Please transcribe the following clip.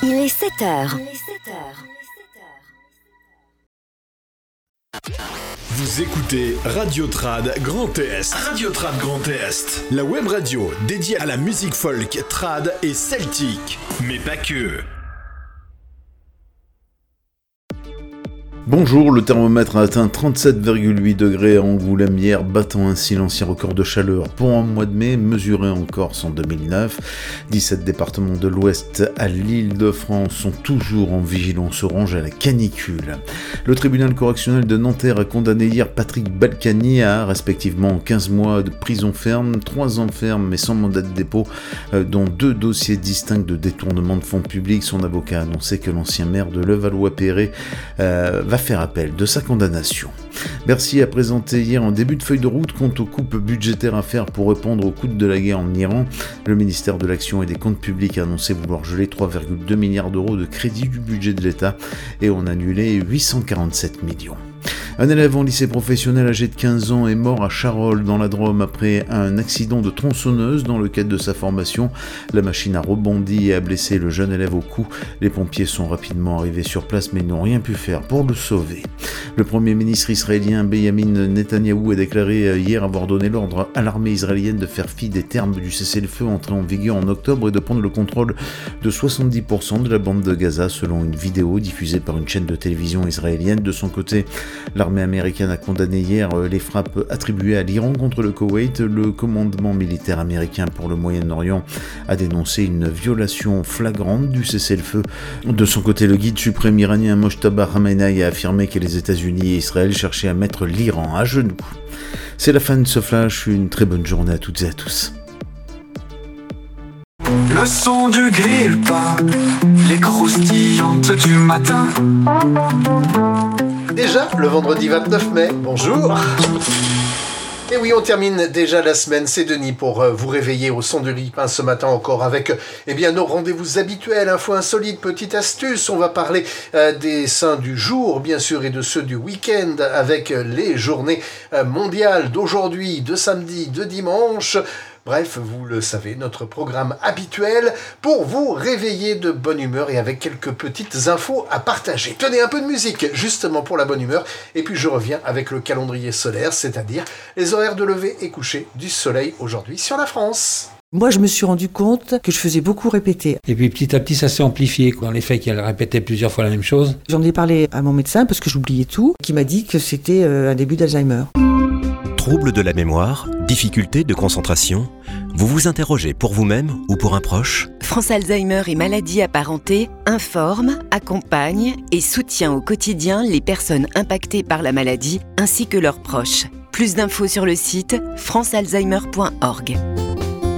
Il est 7 heures. Vous écoutez Radio Trad Grand Est. Radio Trad Grand Est. La web radio dédiée à la musique folk, trad et celtique. Mais pas que. Bonjour, le thermomètre a atteint 37,8 degrés à Angoulême hier, battant ainsi l'ancien record de chaleur pour un mois de mai, mesuré en Corse en 2009. 17 départements de l'Ouest à l'Île-de-France sont toujours en vigilance orange à la canicule. Le tribunal correctionnel de Nanterre a condamné hier Patrick Balkany à respectivement 15 mois de prison ferme, 3 ans ferme mais sans mandat de dépôt, dont 2 dossiers distincts de détournement de fonds publics. Son avocat a annoncé que l'ancien maire de Levallois-Perret va faire appel de sa condamnation. Bercy a présenté hier un début de feuille de route quant aux coupes budgétaires à faire pour répondre au coût de la guerre en Iran. Le ministère de l'Action et des Comptes Publics a annoncé vouloir geler 3,2 milliards d'euros de crédit du budget de l'État et en annuler 847 millions. Un élève en lycée professionnel âgé de 15 ans est mort à Charolles dans la Drôme après un accident de tronçonneuse dans le cadre de sa formation. La machine a rebondi et a blessé le jeune élève au cou. Les pompiers sont rapidement arrivés sur place mais n'ont rien pu faire pour le sauver. Le premier ministre israélien Benjamin Netanyahou a déclaré hier avoir donné l'ordre à l'armée israélienne de faire fi des termes du cessez-le-feu entré en vigueur en octobre et de prendre le contrôle de 70% de la bande de Gaza selon une vidéo diffusée par une chaîne de télévision israélienne. De son côté, l'armée américaine a condamné hier les frappes attribuées à l'Iran contre le Koweït. Le commandement militaire américain pour le Moyen-Orient a dénoncé une violation flagrante du cessez-le-feu. De son côté, le guide suprême iranien Mojtaba Khamenei a affirmé que les États-Unis et Israël cherchaient à mettre l'Iran à genoux. C'est la fin de ce flash, une très bonne journée à toutes et à tous. Le son du grille-pain, les croustillantes du matin. Déjà, le vendredi 29 mai, bonjour. Et oui, on termine déjà la semaine, c'est Denis pour vous réveiller au son du grille-pain ce matin encore avec nos rendez-vous habituels, info insolite, petite astuce. On va parler des saints du jour, bien sûr, et de ceux du week-end avec les journées mondiales d'aujourd'hui, de samedi, de dimanche. Bref, vous le savez, notre programme habituel pour vous réveiller de bonne humeur et avec quelques petites infos à partager. Tenez, un peu de musique, justement pour la bonne humeur, et puis je reviens avec le calendrier solaire, c'est-à-dire les horaires de lever et coucher du soleil aujourd'hui sur la France. Moi, je me suis rendu compte que je faisais beaucoup répéter. Et puis petit à petit, ça s'est amplifié. Dans les faits qu'elle répétait plusieurs fois la même chose. J'en ai parlé à mon médecin parce que j'oubliais tout, qui m'a dit que c'était un début d'Alzheimer. Troubles de la mémoire, difficultés de concentration, vous vous interrogez pour vous-même ou pour un proche ? France Alzheimer et maladies apparentées informe, accompagne et soutient au quotidien les personnes impactées par la maladie ainsi que leurs proches. Plus d'infos sur le site francealzheimer.org.